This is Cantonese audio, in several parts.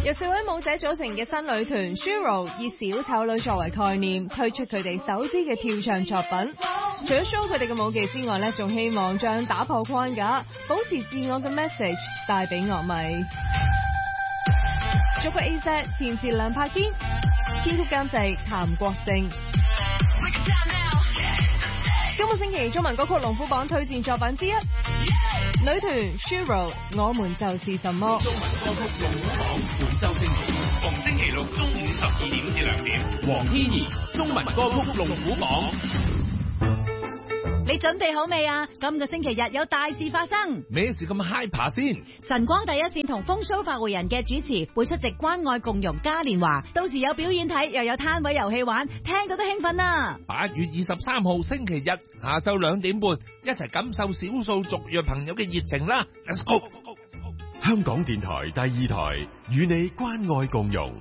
由4位舞者組成嘅新女團 Shiro 以小丑女作為概念，推出佢哋首支嘅跳唱作品。除咗 show 佢哋嘅舞技之外呢，仲希望將打破框架、保持自我嘅 message 帶俾樂迷。作曲 A-Z 填詞梁柏堅，編曲監製譚國正。今個星期中文歌曲龍虎榜推薦作品之一，女團 Shiro 我們就是什麼。 中文歌曲龍虎榜本周精選，逢星期六中午12點至2點，黃天怡中文歌曲龍虎榜。 你準備好未啊？今個星期日有大事發生。 咩事咁 hyper 先？ 晨光第一線同風騷發活人嘅主持會出席關愛共融嘉年華，到時有表演睇，又有攤位遊戲玩，聽到都興奮啦 ！8月23號星期日下晝2點半，一齊感受少數族裔朋友嘅熱情啦 ！Let's go！ 香港電台第2台與你關愛共融。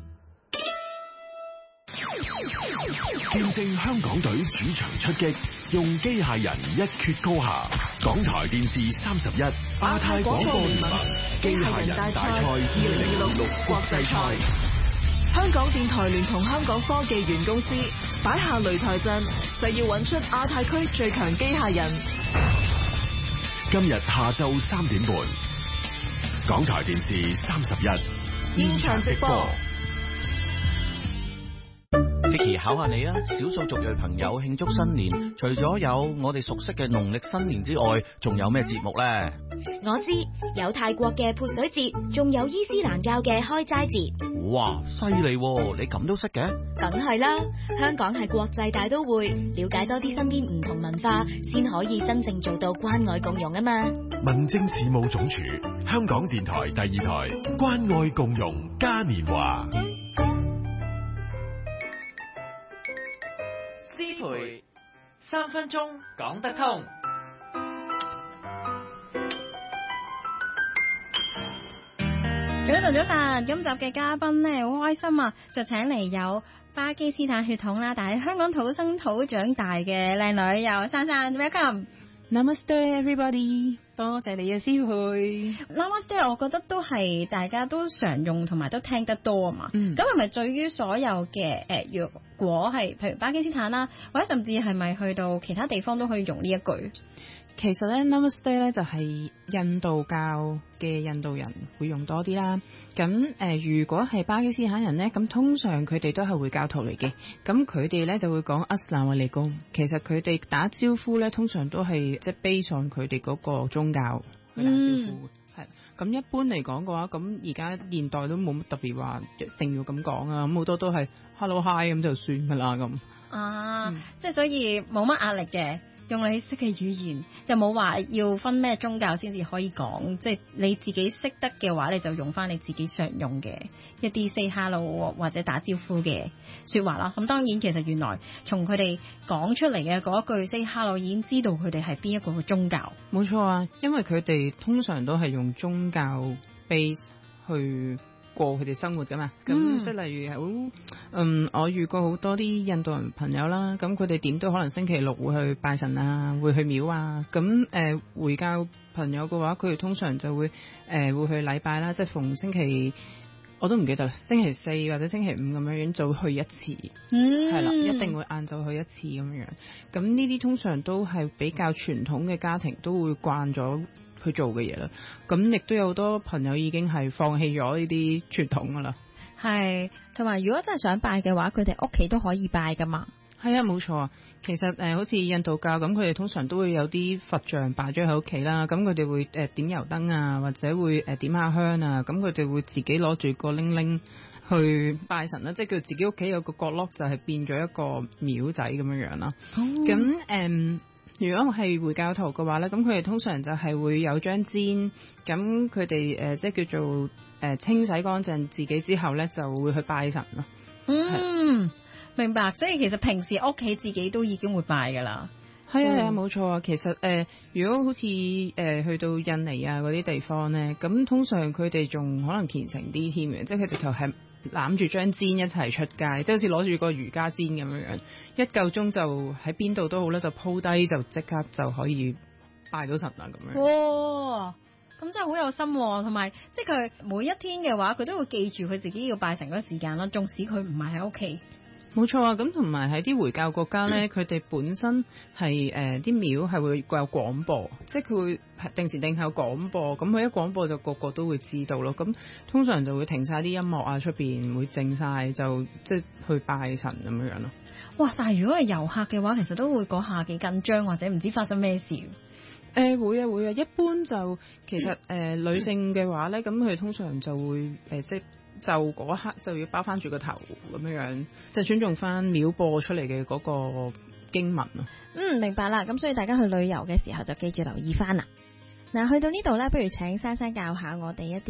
見證香港隊主場出擊，用機械人一決高下。港台電視31亞太廣播聯盟機械人大賽2026國際賽。 香港電台聯同香港科技園公司擺下擂台陣，誓要揾出亞太區最強機械人。 今日下晝3點半，港台電視31現場直播。 Vicky 考下你啊！少數族裔朋友慶祝新年，除咗有我哋熟悉嘅農曆新年之外，仲有咩節目呢？ 我知有泰國嘅潑水節，仲有伊斯蘭教嘅開齋節。 哇，犀利喎！你咁都識嘅？ 梗係啦，香港係國際大都會，了解多啲身邊唔同文化，先可以真正做到關愛共融啊嘛！ 民政事務總署，香港電台第2台關愛共融嘉年華。 師培3分鐘講得通。 早晨，今集嘅嘉賓呢好開心啊，就請嚟有巴基斯坦血統啦，但係香港土生土長大嘅靚女，有珊珊 ，welcome。Namaste everybody， 多謝你嘅師培。 Namaste 我覺得都係大家都常用同埋都聽得多啊嘛。咁係咪對於所有嘅若果係譬如巴基斯坦啦，或者甚至係咪去到其他地方都可以用呢一句？ 其實咧 Namaste 咧就係印度教嘅印度人會用多啲啦。咁如果係巴基斯坦人咧，咁通常佢哋都係回教徒嚟嘅。咁佢哋咧就會講 Assalamu alaikum。其實佢哋打招呼咧，通常都係即係 base on佢哋嗰個宗教去打招呼。係咁一般嚟講嘅話，咁而家現代都冇乜特別話一定要咁講啊。咁好多都係 Hello Hi 咁就算噶啦咁。 即係所以冇乜壓力嘅。用你識嘅語言，就冇話要分咩宗教先至可以講，即係你自己識得嘅話，你就用翻你自己常用嘅一啲 say hello 或者打招呼嘅說話啦。咁當然其實原來從佢哋講出嚟嘅嗰一句 say hello 已經知道佢哋係邊一個宗教。 冇錯啊，因為佢哋通常都係用宗教 base 去過佢哋生活噶嘛，咁即係例如我遇過好多啲印度人朋友啦，咁佢哋點都可能星期六會去拜神啊，會去廟啊，咁回教朋友嘅話，佢哋通常就會會去禮拜啦，即係逢星期我都唔記得星期四或者星期五咁樣就會去一次，係啦，一定會晏晝去一次咁樣，咁呢啲通常都係比較傳統嘅家庭都會慣咗去做嘅嘢啦，咁亦都有好多朋友已經係放棄咗呢啲傳統噶啦。 係，同埋如果真係想拜嘅話，佢哋屋企都可以拜噶嘛。 係啊，冇錯啊。其實好似印度教咁，佢哋通常都會有啲佛像擺咗喺屋企啦。咁佢哋會點油燈啊，或者會點下香啊。咁佢哋會自己攞住個鈴鈴去拜神啦，即係佢自己屋企有個角落就係變咗一個廟仔咁樣樣啦。咁如果係回教徒嘅話咧，咁佢哋通常就係會有張氈，咁佢哋即係叫做清洗乾淨自己之後咧，就會去拜神咯。 明白。所以其實平時屋企自己都已經會拜噶啦。 係啊，冇錯啊。其實如果好似去到印尼啊嗰啲地方咧，咁通常佢哋仲可能虔誠啲添嘅，即係佢直頭係攬住張氈一齊出街，即係好似攞住個瑜伽氈咁樣樣，一夠鐘就喺邊度都好咧，就鋪低就即刻就可以拜到神啦咁樣。 哇！ 咁真係好有心喎，同埋即係佢每一天嘅話，佢都會記住佢自己要拜神嗰個時間啦，縱使佢唔係喺屋企。 冇錯啊，咁同埋喺啲回教國家咧，佢哋本身係啲廟係會有廣播，即係佢會定時定候廣播，咁佢一廣播就個個都會知道咯。咁通常就會停晒啲音樂啊，出邊會靜晒，就即係去拜神咁樣樣咯。 哇！但係如果係遊客嘅話，其實都會嗰下幾緊張，或者唔知發生咩事。 會啊，一般就其實女性嘅話咧，咁佢通常就會即係就嗰刻就要包翻住個頭咁樣樣，即係尊重翻廟播出嚟嘅嗰個經文咯。 明白啦。咁所以大家去旅遊嘅時候就記住留意翻啦。嗱，去到呢度咧，不如請珊珊教下我哋一啲